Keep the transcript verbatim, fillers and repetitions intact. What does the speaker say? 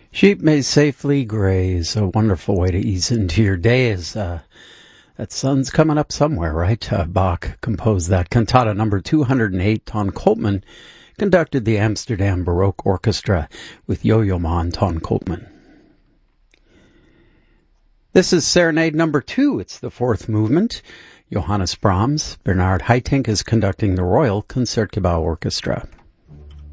Sheep may safely graze. A wonderful way to ease into your day is uh, that sun's coming up somewhere, right? Uh, Bach composed that cantata number two hundred eight. Ton Koopman conducted the Amsterdam Baroque Orchestra with Yo-Yo Ma and Ton Koopman. This is Serenade number two. It's the fourth movement. Johannes Brahms. Bernard Haitink is conducting the Royal Concertgebouw Orchestra.